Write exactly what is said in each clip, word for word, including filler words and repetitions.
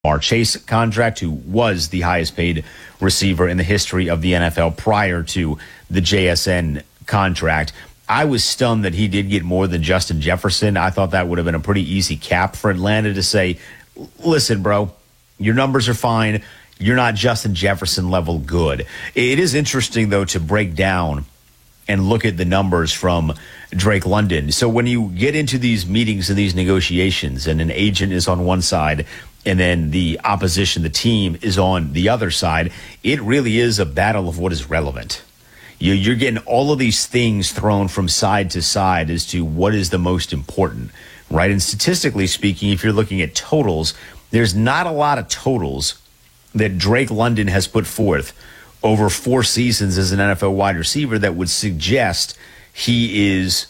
Ja'Marr Chase contract, who was the highest paid receiver in the history of the N F L prior to the J S N contract. I was stunned that he did get more than Justin Jefferson. I thought that would have been a pretty easy cap for Atlanta to say, listen, bro, your numbers are fine. You're not Justin Jefferson level good. It is interesting, though, to break down and look at the numbers from Drake London. So when you get into these meetings and these negotiations and an agent is on one side and then the opposition, the team, is on the other side, it really is a battle of what is relevant. You, you're getting all of these things thrown from side to side as to what is the most important, right? And statistically speaking, if you're looking at totals, there's not a lot of totals that Drake London has put forth over four seasons as an N F L wide receiver that would suggest he is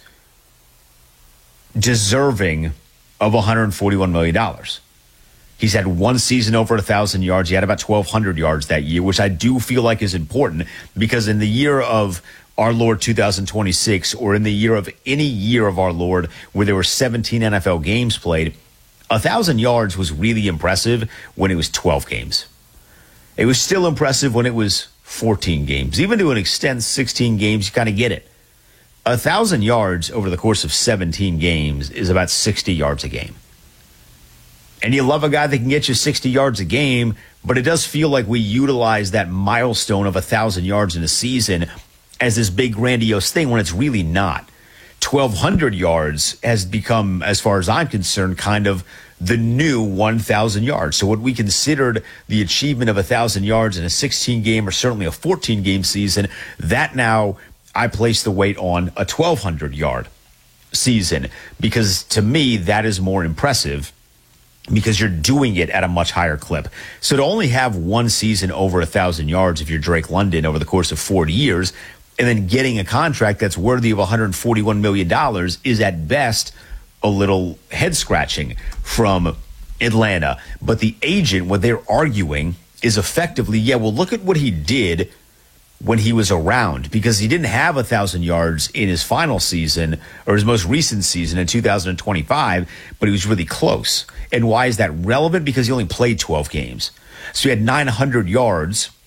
deserving of one hundred forty-one million dollars. He's had one season over one thousand yards. He had about twelve hundred yards that year, which I do feel like is important because in the year of our Lord two thousand twenty-six, or in the year of any year of our Lord where there were seventeen N F L games played, one thousand yards was really impressive when it was twelve games. It was still impressive when it was fourteen games. Even to an extent, sixteen games, you kind of get it. one thousand yards over the course of seventeen games is about sixty yards a game. And you love a guy that can get you sixty yards a game, but it does feel like we utilize that milestone of one thousand yards in a season as this big grandiose thing when it's really not. twelve hundred yards has become, as far as I'm concerned, kind of the new one thousand yards. So what we considered the achievement of one thousand yards in a sixteen game or certainly a fourteen game season, that now I place the weight on a twelve hundred yard season because to me that is more impressive because you're doing it at a much higher clip. So to only have one season over one thousand yards if you're Drake London over the course of forty years and then getting a contract that's worthy of one hundred forty-one million dollars is at best a little head-scratching from Atlanta. But the agent, what they're arguing is effectively, yeah, well, look at what he did when he was around, because he didn't have one thousand yards in his final season or his most recent season in two thousand twenty-five, but he was really close. And why is that relevant? Because he only played twelve games. So he had nine hundred yards